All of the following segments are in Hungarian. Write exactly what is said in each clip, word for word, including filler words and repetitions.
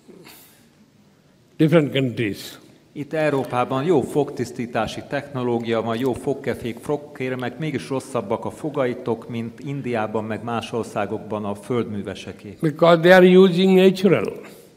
different countries. Itt Európában jó fogtisztítási technológia van, jó fogkefék, fogkérmek, mégis rosszabbak a fogaitok, mint Indiában, meg más országokban a földműveseké. Because they are using natural.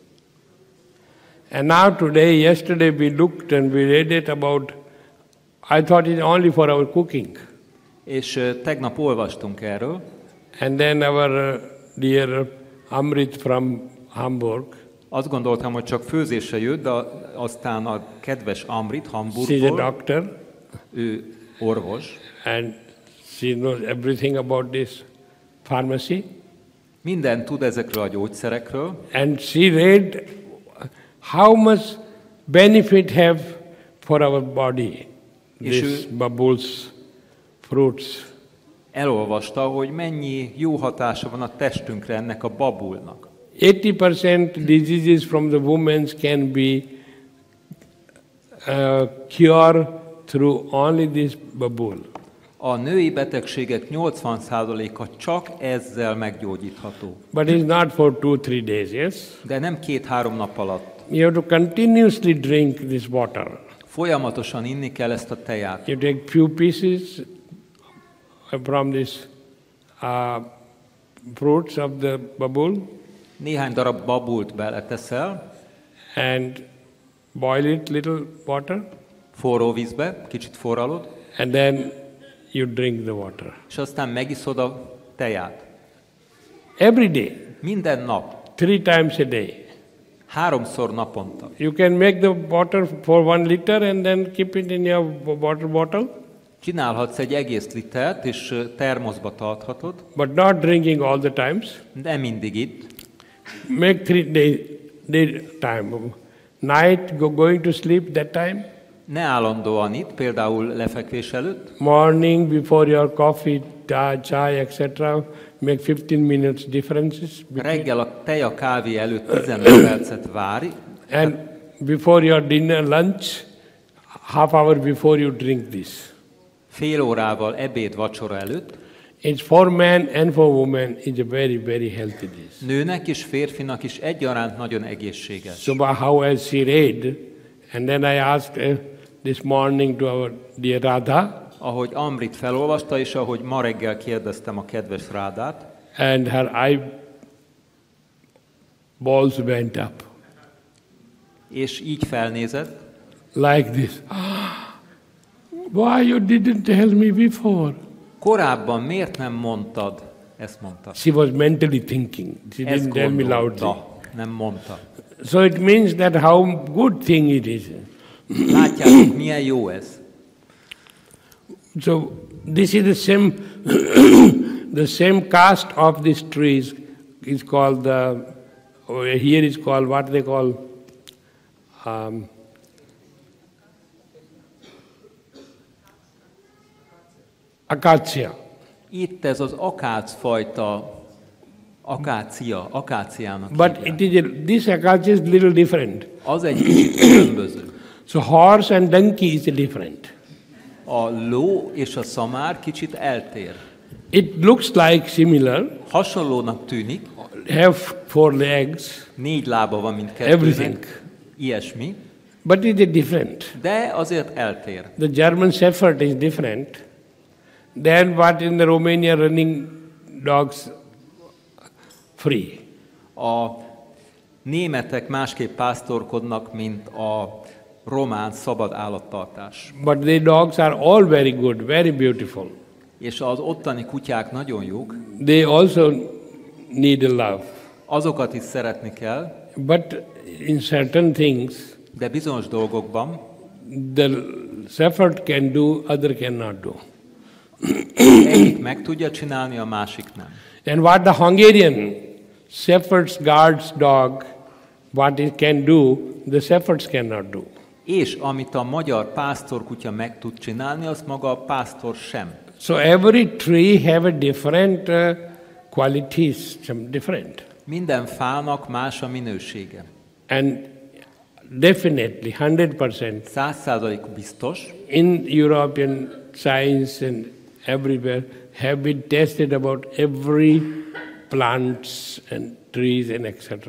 And now today, yesterday we looked and we read it about, I thought it's only for our cooking. És uh, tegnap olvastunk erről. And then our uh, dear Amrit from Hamburg. Azt gondoltam, hogy csak főzésre jött, de aztán a kedves Amrit Hamburgból. She's a doctor. Ő orvos. And she knows everything about this pharmacy. Minden tud ezekről a gyógyszerekről. And she read how much benefit have for our body these bubbles, fruits. Elolvasta, hogy mennyi jó hatása van a testünkre ennek a babulnak. eighty percent diseases from the women can be uh, cured through only this babul. A női betegségek nyolcvan százaléka csak ezzel meggyógyítható. But it's not for two, three days, yes? De nem két-három nap alatt. You have to continuously drink this water. Folyamatosan inni kell ezt a teját. You take few pieces from this uh, fruits of the babul. Néhány darab babult beleteszel. And boil it little water. Forró vízbe, kicsit forralod. And then you drink the water. És aztán megiszod a teját. Every day. Minden nap. Three times a day. Háromszor naponta. You can make the water for one liter and then keep it in your water bottle. Csinálhatsz egy egész litert, és termoszba tarthatod. But not drinking all the times. De mindig itt. Make three day, day time. Night, go, going to sleep that time. Ne állandóan itt, például lefekvés előtt. Morning, before your coffee, chai, et cetera. Make fifteen minutes differences. Reggel a tej a kávé előtt tizenöt percet várj. And before your dinner, lunch, half hour before you drink this. Fél órával ebéd, vacsora előtt. It's for man and for woman. It's a very, very healthy dish. Nőnek és férfinak is egyaránt nagyon egészséges. So how has she read? And then I asked uh, this morning to our dear Radha. Ahogy Amrit felolvasta, és ahogy ma reggel kérdeztem a kedves Rádát. And her eye balls went up. És így felnézett. Like this. Why you didn't tell me before? Korábban miért nem mondtad? Ezt mondta. She was mentally thinking. She Ezt didn't tell me loudly. Nem mondta. So it means that how good thing it is. Látjátok, milyen jó ez. So this is the same the same caste of these trees is called the here is called what they call um, acacia. Itt ez az akácfajta, akácia, akáciának. But it is a, this acacia is little different. Az egy kicsit különböző. So horse and donkey is different. A ló és a szamár kicsit eltér. It looks like similar. Hasonlónak tűnik. Have four legs. Négy lába van mindkettőnek. Everything. Ilyesmi. But it is different. De azért eltér. The German Shepherd is different than what in the Romania running dogs free. A németek másképp pásztorkodnak, mint a román szabad állattartás. But the dogs are all very good, very beautiful. És az ottani kutyák nagyon jók. They also need a love. Azokat is szeretni kell. But in certain things, de bizonyos dolgokban the shepherd can do, other cannot do. egyik meg tudja csinálni, a másik nem. And what the Hungarian shepherd's guards dog, what it can do, the shepherds cannot do. És amit a magyar pásztorkutya meg tud csinálni, azt maga a pásztor sem. So every tree have a different uh, qualities, some different. Minden fának más a minősége. And definitely, one hundred percent. Száz százalék biztos. In European science and everywhere have been tested about every plants and trees and et cetera.